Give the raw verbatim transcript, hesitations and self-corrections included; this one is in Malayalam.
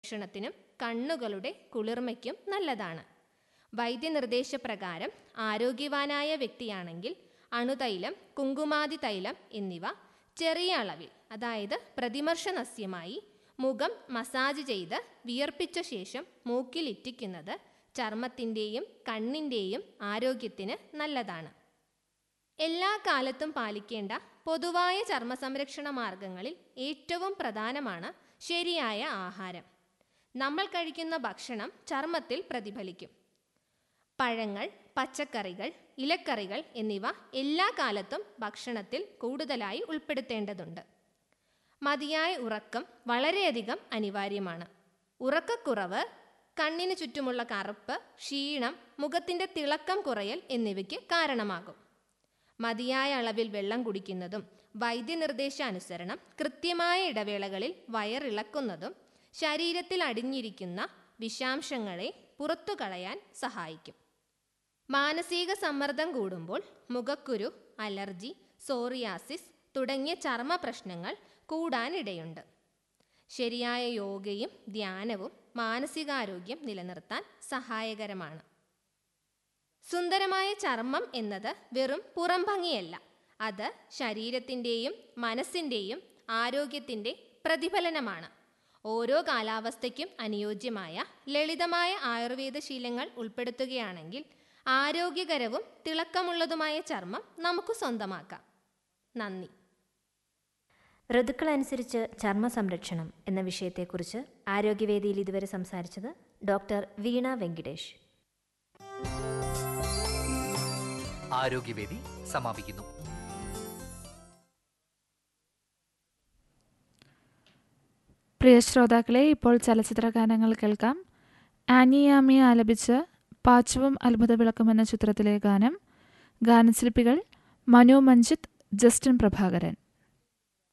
വീക്ഷണത്തിനും കണ്ണുകളുടെ കുളിർമയ്ക്കും നല്ലതാണ്. വൈദ്യനിർദ്ദേശപ്രകാരം ആരോഗ്യവാനായ വ്യക്തിയാണെങ്കിൽ അണുതൈലം, കുങ്കുമാതി തൈലം എന്നിവ ചെറിയ അളവിൽ, അതായത് പ്രതിമർശനസ്യമായി മുഖം മസാജ് ചെയ്ത് വിയർപ്പിച്ച ശേഷം മൂക്കിൽ ഇറ്റിക്കുന്നത് ചർമ്മത്തിൻ്റെയും കണ്ണിൻ്റെയും ആരോഗ്യത്തിന് നല്ലതാണ്. എല്ലാ കാലത്തും പാലിക്കേണ്ട പൊതുവായ ചർമ്മ സംരക്ഷണ മാർഗങ്ങളിൽ ഏറ്റവും പ്രധാനമാണ് ശരിയായ ആഹാരം. നമ്മൾ കഴിക്കുന്ന ഭക്ഷണം ചർമ്മത്തിൽ പ്രതിഫലിക്കും. പഴങ്ങൾ, പച്ചക്കറികൾ, ഇലക്കറികൾ എന്നിവ എല്ലാ കാലത്തും ഭക്ഷണത്തിൽ കൂടുതലായി ഉൾപ്പെടുത്തേണ്ടതുണ്ട്. മതിയായ ഉറക്കം വളരെയധികം അനിവാര്യമാണ്. ഉറക്കക്കുറവ് കണ്ണിന് ചുറ്റുമുള്ള കറുപ്പ്, ക്ഷീണം, മുഖത്തിൻ്റെ തിളക്കം കുറയൽ എന്നിവയ്ക്ക് കാരണമാകും. മതിയായ അളവിൽ വെള്ളം കുടിക്കുന്നതും വൈദ്യനിർദ്ദേശാനുസരണം കൃത്യമായ ഇടവേളകളിൽ വയറിളക്കുന്നതും ശരീരത്തിൽ അടിഞ്ഞിരിക്കുന്ന വിഷാംശങ്ങളെ പുറത്തു കളയാൻ സഹായിക്കും. മാനസിക സമ്മർദ്ദം കൂടുമ്പോൾ മുഖക്കുരു, അലർജി, സോറിയാസിസ് തുടങ്ങിയ ചർമ്മ പ്രശ്നങ്ങൾ കൂടാനിടയുണ്ട്. ശരിയായ യോഗയും ധ്യാനവും മാനസികാരോഗ്യം നിലനിർത്താൻ സഹായകരമാണ്. സുന്ദരമായ ചർമ്മം എന്നത് വെറും പുറംഭംഗിയല്ല, അത് ശരീരത്തിൻ്റെയും മനസ്സിൻ്റെയും ആരോഗ്യത്തിൻ്റെ പ്രതിഫലനമാണ്. ഓരോ കാലാവസ്ഥയ്ക്കും അനുയോജ്യമായ ലളിതമായ ആയുർവേദ ശീലങ്ങൾ ഉൾപ്പെടുത്തുകയാണെങ്കിൽ ആരോഗ്യകരവും തിളക്കമുള്ളതുമായ ചർമ്മം നമുക്ക് സ്വന്തമാക്കാം. നന്ദി. ഋതുക്കളനുസരിച്ച് ചർമ്മ സംരക്ഷണം എന്ന വിഷയത്തെക്കുറിച്ച് ആരോഗ്യവേദിയിൽ ഇതുവരെ സംസാരിച്ചത് ഡോക്ടർ വീണ വെങ്കിടേഷ്. ആരോഗ്യവേദി സമാപിക്കുന്നു. പ്രിയ ശ്രോതാക്കളെ, ഇപ്പോൾ ചലച്ചിത്ര ഗാനങ്ങൾ കേൾക്കാം. ആനിയാമി ആലപിച്ച് പാച്ചവും അത്ഭുത വിളക്കും എന്ന ചിത്രത്തിലെ ഗാനം. ഗാനശില്പികൾ മനു മഞ്ജിത്ത്, ജസ്റ്റിൻ പ്രഭാകരൻ.